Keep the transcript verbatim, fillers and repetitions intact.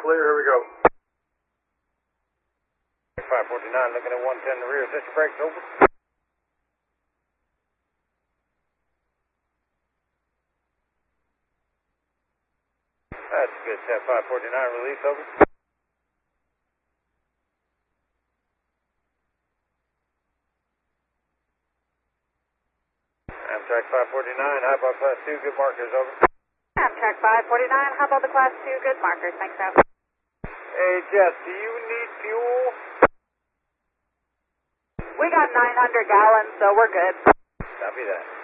clear, here we go. five forty-nine, looking at one ten in the rear. Is this your brakes over? That's good. Tap five forty-nine, release over. Amtrak five forty-nine, highball class two, good markers, over. Amtrak five forty-nine, how about the class two, good markers, thanks out. Hey, Jess, do you need fuel? We got nine hundred gallons, so we're good. Copy that.